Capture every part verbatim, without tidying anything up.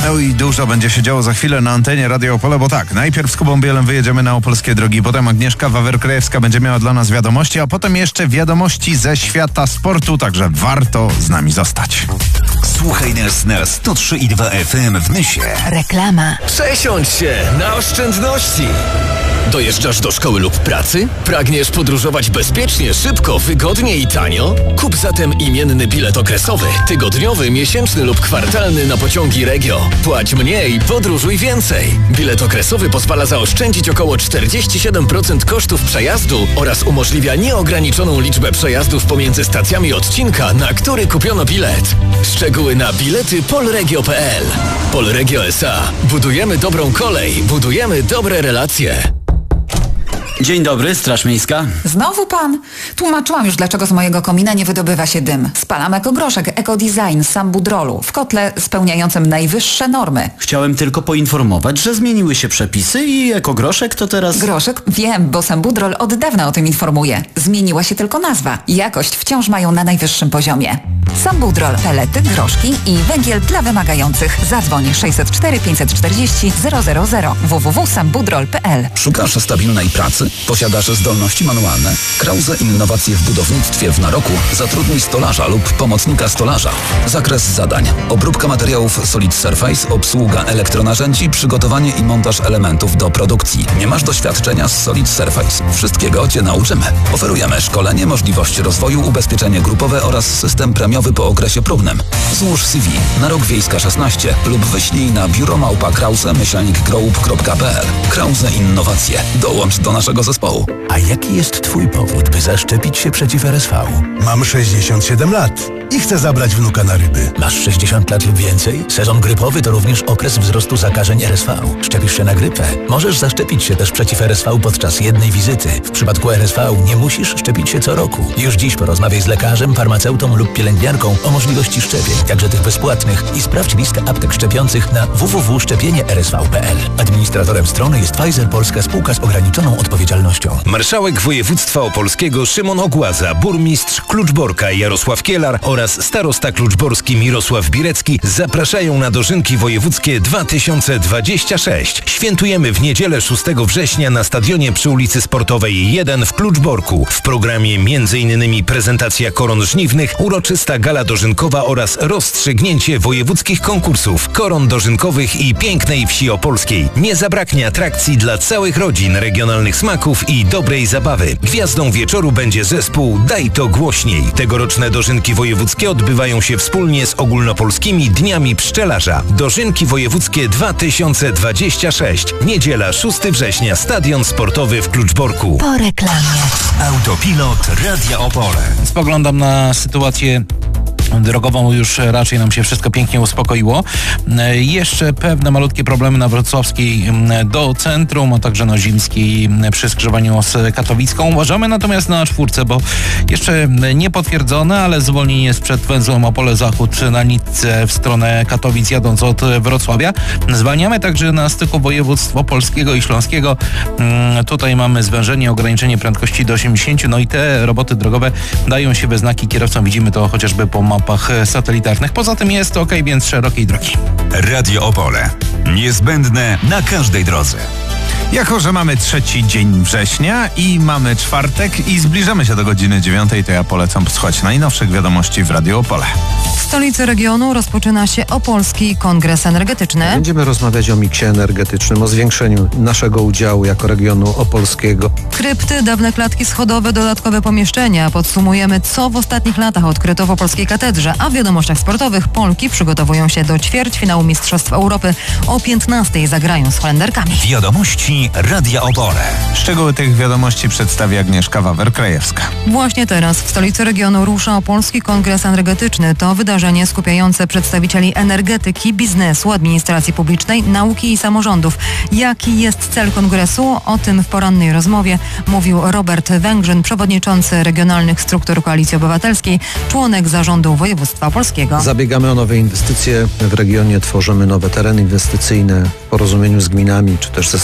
No i dużo będzie się działo za chwilę na antenie Radio Opole, bo tak, najpierw z Kubą Bielem wyjedziemy na opolskie drogi, potem Agnieszka Wawer-Krajewska będzie miała dla nas wiadomości, a potem jeszcze wiadomości ze świata sportu, także warto z nami zostać. Słuchaj nas na sto trzy i dwa F M w Nysie. Reklama. Przesiądź się na oszczędności. Dojeżdżasz do szkoły lub pracy? Pragniesz podróżować bezpiecznie, szybko, wygodnie i tanio? Kup zatem imienny bilet okresowy, tygodniowy, miesięczny lub kwartalny na pociągi Regio. Płać mniej, podróżuj więcej. Bilet okresowy pozwala zaoszczędzić około czterdzieści siedem procent kosztów przejazdu oraz umożliwia nieograniczoną liczbę przejazdów pomiędzy stacjami odcinka, na który kupiono bilet. Szczegóły na bilety polregio kropka p l. Polregio S A. Budujemy dobrą kolej, budujemy dobre relacje. Dzień dobry, Straż Miejska. Znowu pan? Tłumaczyłam już, dlaczego z mojego komina nie wydobywa się dym. Spalam ekogroszek, ekodesign z Sambudrolu w kotle spełniającym najwyższe normy. Chciałem tylko poinformować, że zmieniły się przepisy i ekogroszek to teraz... Groszek? Wiem, bo Sambudrol od dawna o tym informuje. Zmieniła się tylko nazwa. Jakość wciąż mają na najwyższym poziomie. Sambudrol, pelety, groszki i węgiel dla wymagających. Zadzwoń sześćset cztery pięćset czterdzieści zero zero zero w w w kropka sambudrol kropka p l. Szukasz stabilnej pracy? Posiadasz zdolności manualne? Krause Innowacje w budownictwie w Naroku zatrudnij stolarza lub pomocnika stolarza. Zakres zadań: obróbka materiałów Solid Surface, obsługa elektronarzędzi, przygotowanie i montaż elementów do produkcji. Nie masz doświadczenia z Solid Surface? Wszystkiego Cię nauczymy. Oferujemy szkolenie, możliwość rozwoju, ubezpieczenie grupowe oraz system premiowy po okresie próbnym. Złóż C V na Rok Wiejska szesnaście lub wyślij na biuro małpa krause myślnik group kropka p l. Krause Innowacje. Dołącz do naszego zespołu. A jaki jest Twój powód, by zaszczepić się przeciw R S V? Mam sześćdziesiąt siedem lat i chcę zabrać wnuka na ryby. Masz sześćdziesiąt lat lub więcej? Sezon grypowy to również okres wzrostu zakażeń R S V. Szczepisz się na grypę? Możesz zaszczepić się też przeciw R S V podczas jednej wizyty. W przypadku R S V nie musisz szczepić się co roku. Już dziś porozmawiaj z lekarzem, farmaceutą lub pielęgniarką o możliwości szczepień, także tych bezpłatnych, i sprawdź listę aptek szczepiących na w w w kropka szczepienie r s v kropka p l. Administratorem strony jest Pfizer Polska Spółka z ograniczoną odpowiedzialnością. Marszałek województwa opolskiego Szymon Ogłaza, burmistrz Kluczborka Jarosław Kielar oraz starosta kluczborski Mirosław Birecki zapraszają na dożynki wojewódzkie dwa tysiące dwadzieścia sześć. Świętujemy w niedzielę szóstego września na stadionie przy ulicy Sportowej jeden w Kluczborku. W programie między innymi prezentacja koron żniwnych, uroczysta gala dożynkowa oraz rozstrzygnięcie wojewódzkich konkursów, koron dożynkowych i pięknej wsi opolskiej. Nie zabraknie atrakcji dla całych rodzin, regionalnych smaków i dobrej zabawy. Gwiazdą wieczoru będzie zespół Daj to głośniej. Tegoroczne dożynki wojewódzkie odbywają się wspólnie z ogólnopolskimi Dniami Pszczelarza. Dożynki wojewódzkie dwa tysiące dwadzieścia sześć. Niedziela szóstego września, Stadion Sportowy w Kluczborku. Po reklamie. Autopilot Radia Opole. Spoglądam na sytuację drogową, już raczej nam się wszystko pięknie uspokoiło. Jeszcze pewne malutkie problemy na Wrocławskiej do centrum, a także na Zimskiej przy skrzyżowaniu z Katowicką. Uważamy natomiast na czwórce, bo jeszcze nie potwierdzone, ale zwolnienie sprzed węzłem Opole Zachód na Nitce w stronę Katowic jadąc od Wrocławia. Zwalniamy także na styku województw opolskiego i śląskiego. Tutaj mamy zwężenie, ograniczenie prędkości do osiemdziesięciu. No i te roboty drogowe dają się we znaki kierowcom. Widzimy to chociażby po mapach satelitarnych. Poza tym jest ok, więc szerokiej drogi. Radio Opole. Niezbędne na każdej drodze. Jako że mamy trzeci dzień września i mamy czwartek i zbliżamy się do godziny dziewiątej, to ja polecam posłuchać najnowszych wiadomości w Radio Opole. W stolicy regionu rozpoczyna się Opolski Kongres Energetyczny. Będziemy rozmawiać o miksie energetycznym, o zwiększeniu naszego udziału jako regionu opolskiego. Krypty, dawne klatki schodowe, dodatkowe pomieszczenia. Podsumujemy, co w ostatnich latach odkryto w Opolskiej Katedrze, a w wiadomościach sportowych Polki przygotowują się do ćwierćfinału Mistrzostw Europy. O piętnastej zagrają z Holenderkami. Wiadomości Radia Opole. Szczegóły tych wiadomości przedstawi Agnieszka Wawer-Krajewska. Właśnie teraz w stolicy regionu rusza Opolski Kongres Energetyczny. To wydarzenie skupiające przedstawicieli energetyki, biznesu, administracji publicznej, nauki i samorządów. Jaki jest cel kongresu? O tym w porannej rozmowie mówił Robert Węgrzyn, przewodniczący regionalnych struktur Koalicji Obywatelskiej, członek zarządu województwa opolskiego. Zabiegamy o nowe inwestycje w regionie, tworzymy nowe tereny inwestycyjne w porozumieniu z gminami czy też ze strefami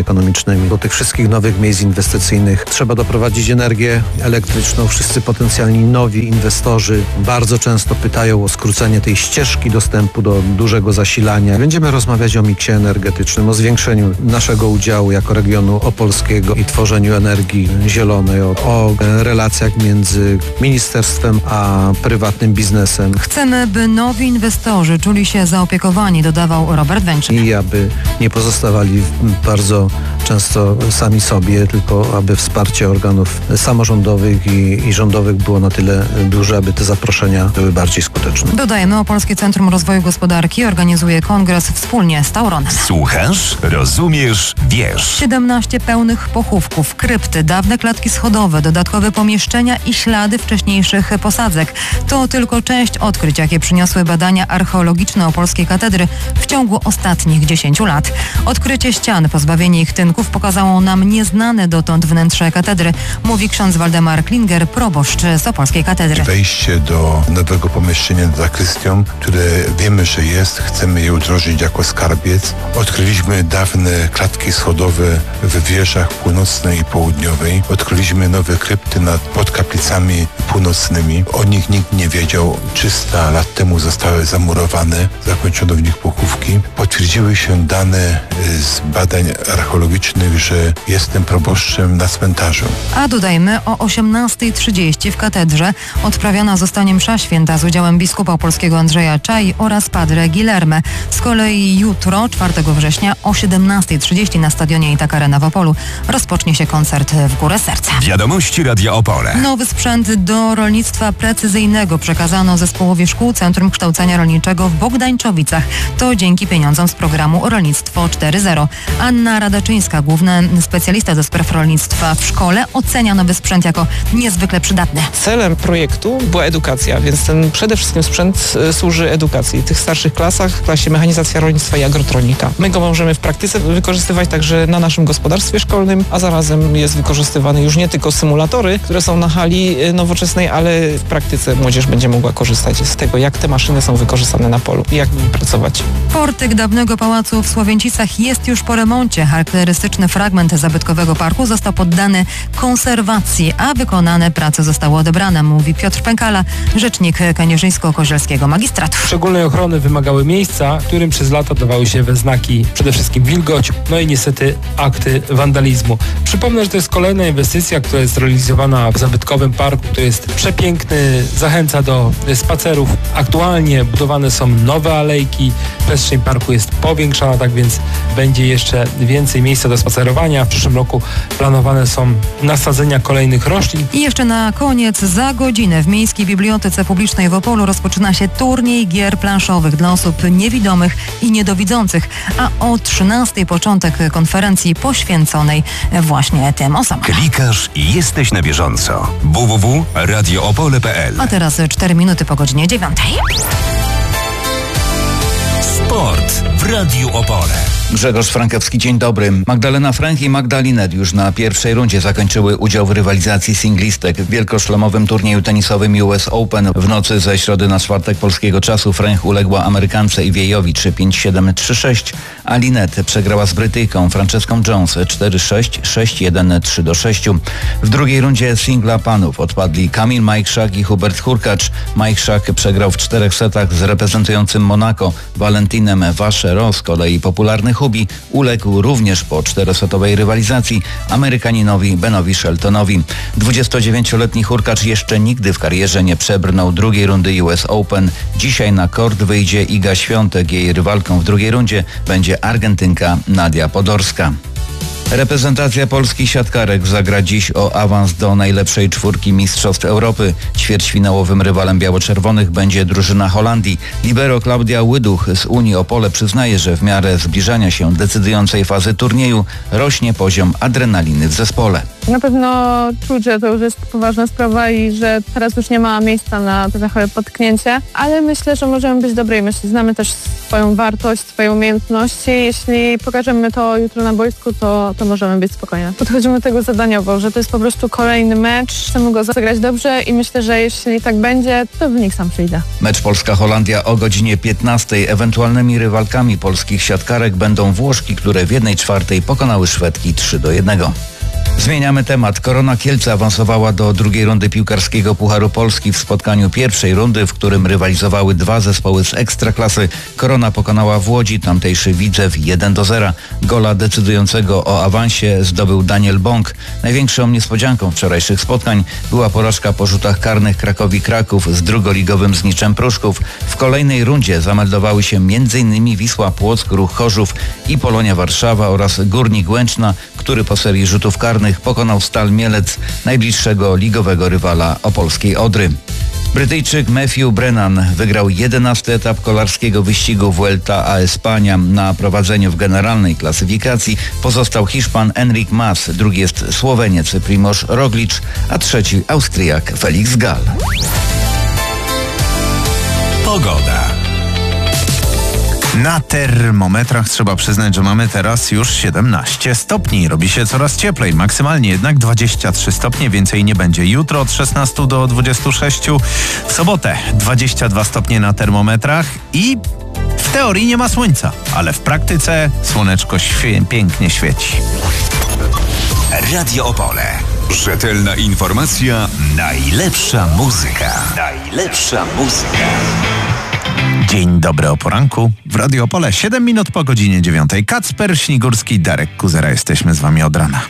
ekonomicznymi. Do tych wszystkich nowych miejsc inwestycyjnych trzeba doprowadzić energię elektryczną. Wszyscy potencjalni nowi inwestorzy bardzo często pytają o skrócenie tej ścieżki dostępu do dużego zasilania. Będziemy rozmawiać o miksie energetycznym, o zwiększeniu naszego udziału jako regionu opolskiego i tworzeniu energii zielonej, o, o relacjach między ministerstwem a prywatnym biznesem. Chcemy, by nowi inwestorzy czuli się zaopiekowani, dodawał Robert Węczyk. I aby nie pozostawali bardzo często sami sobie, tylko aby wsparcie organów samorządowych i, i rządowych było na tyle duże, aby te zaproszenia były bardziej skuteczne. Dodajemy, Opolskie Centrum Rozwoju Gospodarki organizuje kongres wspólnie z Tauronem. Słuchasz, rozumiesz, wiesz. siedemnaście pełnych pochówków, krypty, dawne klatki schodowe, dodatkowe pomieszczenia i ślady wcześniejszych posadzek. To tylko część odkryć, jakie przyniosły badania archeologiczne Opolskiej Katedry w ciągu ostatnich dziesięciu lat. Odkrycie ścian, pozbawienie ich tynków pokazało nam nieznane dotąd wnętrze katedry, mówi ksiądz Waldemar Klinger, proboszcz z Opolskiej Katedry. Wejście do nowego pomieszczenia z zakrystią, które wiemy, że jest, chcemy je udrożyć jako skarbiec. Odkryliśmy dawne klatki schodowe w wieżach północnej i południowej. Odkryliśmy nowe krypty nad, pod kaplicami północnymi. O nich nikt nie wiedział. trzysta lat temu zostały zamurowane, zakończono w nich pochówki. Potwierdziły się dane z badań archeologicznych, że jestem proboszczem na cmentarzu. A dodajmy, o osiemnastej trzydzieści w katedrze odprawiona zostanie msza święta z udziałem biskupa opolskiego Andrzeja Czaj oraz padre Guillerme. Z kolei jutro, czwartego września o siedemnastej trzydzieści na stadionie Itak Arena w Opolu rozpocznie się koncert w Górę Serca. Wiadomości Radia Opole. Nowy sprzęt do rolnictwa precyzyjnego przekazano zespołowi szkół Centrum Kształcenia Rolniczego w Bogdańczowicach. To dzięki pieniądzom z programu Rolnictwo cztery zero. Anna Radaczyńska, główny specjalista do spraw rolnictwa w szkole, ocenia nowy sprzęt jako niezwykle przydatny. Celem projektu była edukacja, więc ten przede wszystkim sprzęt służy edukacji. W tych starszych klasach, w klasie mechanizacja rolnictwa i agrotronika. My go możemy w praktyce wykorzystywać także na naszym gospodarstwie szkolnym, a zarazem jest wykorzystywany już nie tylko symulatory, które są na hali nowoczesnej, ale w praktyce młodzież będzie mogła korzystać z tego, jak te maszyny są wykorzystane na polu i jak nimi pracować. Portyk dawnego pałacu w Słowięcicach jest już po remoncie. Charakterystyczny fragment zabytkowego parku został poddany konserwacji, a wykonane prace zostały odebrane, mówi Piotr Pękala, rzecznik Kędzierzyńsko-Kozielskiego Magistratu. Szczególnej ochrony wymagały miejsca, którym przez lata dawały się we znaki przede wszystkim wilgoć, no i niestety akty wandalizmu. Przypomnę, że to jest kolejna inwestycja, która jest realizowana w zabytkowym parku, który jest przepiękny, zachęca do spacerów. Aktualnie budowane są nowe alejki, przestrzeń parku jest powiększana, tak więc będzie jeszcze więcej miejsca do spacerowania. W przyszłym roku planowane są nasadzenia kolejnych roślin. I jeszcze na koniec, za godzinę w Miejskiej Bibliotece Publicznej w Opolu rozpoczyna się turniej gier planszowych dla osób niewidomych i niedowidzących, a o trzynastej początek konferencji poświęconej właśnie tym osobom. Klikasz i jesteś na bieżąco. w w w kropka radio opole kropka p l. A teraz cztery minuty po godzinie dziewiątej. Sport w Radiu Opole. Grzegorz Frankowski, dzień dobry. Magdalena Fręch i Magda Linnet już na pierwszej rundzie zakończyły udział w rywalizacji singlistek w wielkoszlemowym turnieju tenisowym U S Open. W nocy ze środy na czwartek polskiego czasu Fręch uległa Amerykance Iwiejowi trzy pięć siedem trzy sześć, a Linnet przegrała z Brytyjką Franceską Jones cztery sześć sześć jeden trzy do sześciu. W drugiej rundzie singla panów odpadli Kamil Majchrzak i Hubert Hurkacz. Majchrzak przegrał w czterech setach z reprezentującym Monako Valentinem Vachereau. Z kolei popularny Hubi uległ również po czterosetowej rywalizacji Amerykaninowi Benowi Sheltonowi. dwudziestodziewięcioletni Hurkacz jeszcze nigdy w karierze nie przebrnął drugiej rundy U S Open. Dzisiaj na kort wyjdzie Iga Świątek. Jej rywalką w drugiej rundzie będzie Argentynka Nadia Podorska. Reprezentacja polskich siatkarek zagra dziś o awans do najlepszej czwórki Mistrzostw Europy. Ćwierćfinałowym rywalem biało-czerwonych będzie drużyna Holandii. Libero Klaudia Łyduch z Unii Opole przyznaje, że w miarę zbliżania się decydującej fazy turnieju rośnie poziom adrenaliny w zespole. Na pewno czuć, że to już jest poważna sprawa i że teraz już nie ma miejsca na to trochę potknięcie, ale myślę, że możemy być dobrej myśli. Znamy też swoją wartość, swoje umiejętności. Jeśli pokażemy to jutro na boisku, to, to możemy być spokojni. Podchodzimy do tego zadaniowo, że to jest po prostu kolejny mecz. Chcemy go zagrać dobrze i myślę, że jeśli tak będzie, to wynik sam przyjdzie. Mecz Polska-Holandia o godzinie piętnastej. Ewentualnymi rywalkami polskich siatkarek będą Włoszki, które w jednej czwartej pokonały Szwedki trzy do jednego. Zmieniamy temat. Korona Kielce awansowała do drugiej rundy piłkarskiego Pucharu Polski. W spotkaniu pierwszej rundy, w którym rywalizowały dwa zespoły z Ekstraklasy, Korona pokonała w Łodzi tamtejszy Widzew jeden do zera. Gola decydującego o awansie zdobył Daniel Bąk. Największą niespodzianką wczorajszych spotkań była porażka po rzutach karnych Krakowi Kraków z drugoligowym Zniczem Pruszków. W kolejnej rundzie zameldowały się m.in. Wisła Płock, Ruch Chorzów i Polonia Warszawa oraz Górnik Łęczna, który po serii rzutów karnych pokonał Stal Mielec, najbliższego ligowego rywala opolskiej Odry. Brytyjczyk Matthew Brennan wygrał jedenasty etap kolarskiego wyścigu Vuelta a España. Na prowadzeniu w generalnej klasyfikacji pozostał Hiszpan Enric Mas, drugi jest Słoweniec Primož Roglič, a trzeci Austriak Felix Gall. Pogoda. Na termometrach trzeba przyznać, że mamy teraz już siedemnaście stopni. Robi się coraz cieplej, maksymalnie jednak dwadzieścia trzy stopnie, więcej nie będzie. Jutro od szesnastu do dwudziestu sześciu, w sobotę dwadzieścia dwa stopnie na termometrach i w teorii nie ma słońca, ale w praktyce słoneczko świe- pięknie świeci. Radio Opole. Rzetelna informacja, najlepsza muzyka. Najlepsza muzyka. Dzień dobry o poranku. W Radio Opole siedem minut po godzinie dziewiątej. Kacper Śnigurski, Darek Kuzera. Jesteśmy z wami od rana.